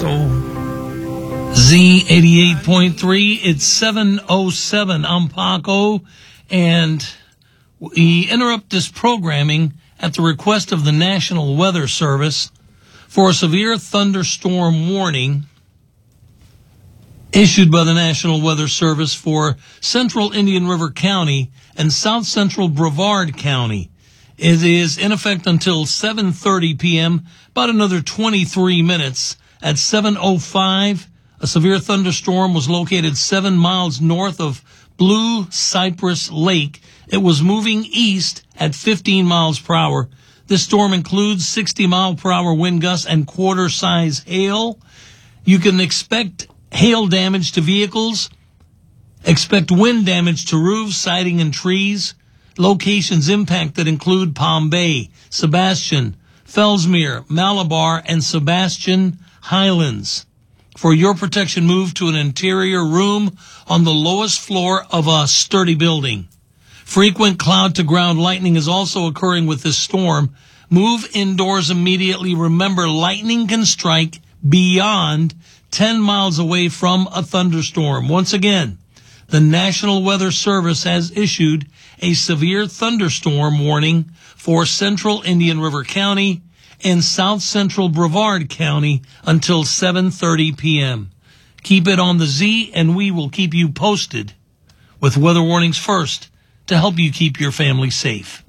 Z88.3, it's 7:07. I'm Paco, and we interrupt this programming at the request of the National Weather Service for a severe thunderstorm warning issued by the National Weather Service for central Indian River County and south central Brevard County. It is in effect until 7:30 p.m., about another 23 minutes. At 7:05, a severe thunderstorm was located 7 miles north of Blue Cypress Lake. It was moving east at 15 miles per hour. This storm includes 60-mile-per-hour wind gusts and quarter-size hail. You can expect hail damage to vehicles, expect wind damage to roofs, siding, and trees. Locations impacted include Palm Bay, Sebastian, Fellsmere, Malabar, and Sebastian Highlands. For your protection, move to an interior room on the lowest floor of a sturdy building. Frequent cloud-to-ground lightning is also occurring with this storm. Move indoors immediately. Remember, lightning can strike beyond 10 miles away from a thunderstorm. Once again, the National Weather Service has issued a severe thunderstorm warning for central Indian River County and south central Brevard County until 7:30 p.m. Keep it on the Z, and we will keep you posted with weather warnings first to help you keep your family safe.